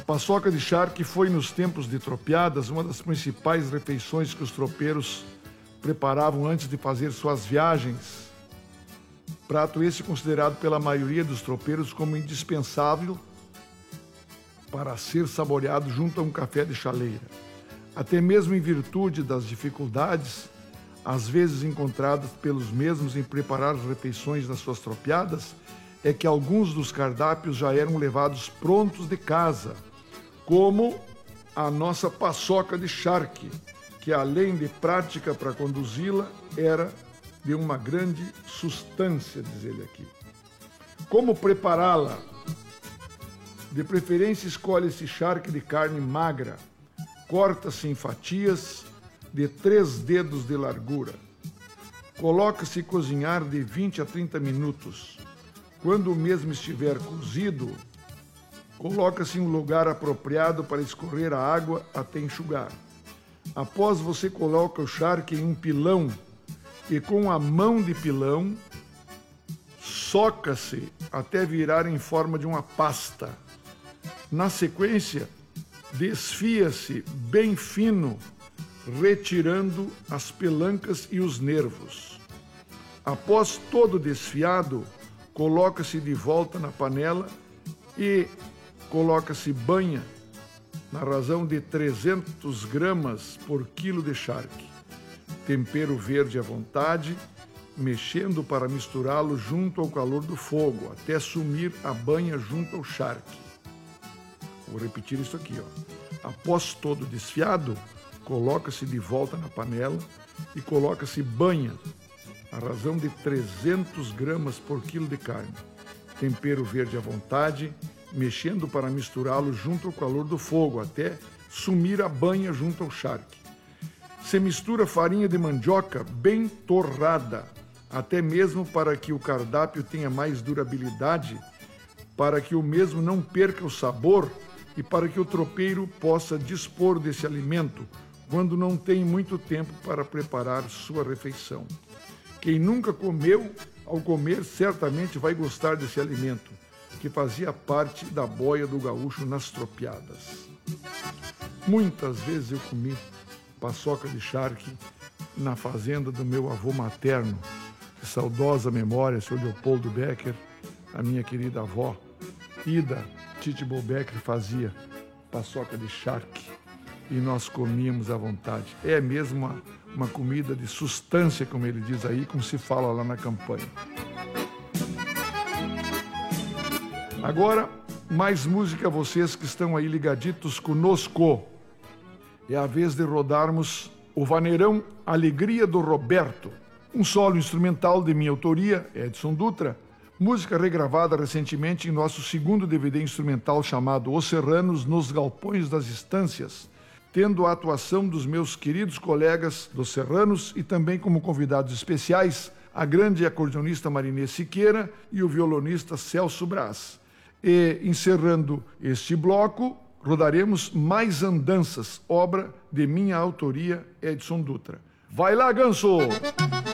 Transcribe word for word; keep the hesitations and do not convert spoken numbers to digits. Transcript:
paçoca de charque foi, nos tempos de tropiadas, uma das principais refeições que os tropeiros preparavam antes de fazer suas viagens. Prato esse considerado pela maioria dos tropeiros como indispensável para ser saboreado junto a um café de chaleira. Até mesmo em virtude das dificuldades, às vezes encontradas pelos mesmos em preparar as refeições das suas tropiadas, é que alguns dos cardápios já eram levados prontos de casa, como a nossa paçoca de charque, que além de prática para conduzi-la, era de uma grande substância, diz ele aqui. Como prepará-la? De preferência, escolhe-se charque de carne magra, corta-se em fatias de três dedos de largura. Coloca-se cozinhar de vinte a trinta minutos. Quando o mesmo estiver cozido, coloca-se em um lugar apropriado para escorrer a água até enxugar. Após, você coloca o charque em um pilão e com a mão de pilão soca-se até virar em forma de uma pasta. Na sequência, desfia-se bem fino, retirando as pelancas e os nervos. Após todo desfiado, coloca-se de volta na panela e coloca-se banha na razão de trezentas gramas por quilo de charque. Tempero verde à vontade, mexendo para misturá-lo junto ao calor do fogo, até sumir a banha junto ao charque. Vou repetir isso aqui, ó. Após todo desfiado, coloca-se de volta na panela e coloca-se banha, a razão de trezentas gramas por quilo de carne. Tempero verde à vontade, mexendo para misturá-lo junto ao calor do fogo, até sumir a banha junto ao charque. Se mistura farinha de mandioca bem torrada, até mesmo para que o cardápio tenha mais durabilidade, para que o mesmo não perca o sabor e para que o tropeiro possa dispor desse alimento quando não tem muito tempo para preparar sua refeição. Quem nunca comeu, ao comer, certamente vai gostar desse alimento, que fazia parte da boia do gaúcho nas tropiadas. Muitas vezes eu comi paçoca de charque na fazenda do meu avô materno, de saudosa memória, seu Leopoldo Becker, a minha querida avó, Ida Titibol Becker, fazia paçoca de charque e nós comíamos à vontade. É mesmo uma, uma comida de substância, como ele diz aí, como se fala lá na campanha. Agora, mais música a vocês que estão aí ligaditos conosco. É a vez de rodarmos o vaneirão Alegria do Roberto, um solo instrumental de minha autoria, Edson Dutra, música regravada recentemente em nosso segundo D V D instrumental chamado Os Serranos nos Galpões das Estâncias, tendo a atuação dos meus queridos colegas dos Serranos e também como convidados especiais a grande acordeonista Marinê Siqueira e o violonista Celso Brás. E, encerrando este bloco, rodaremos Mais Andanças, obra de minha autoria, Edson Dutra. Vai lá, Ganso!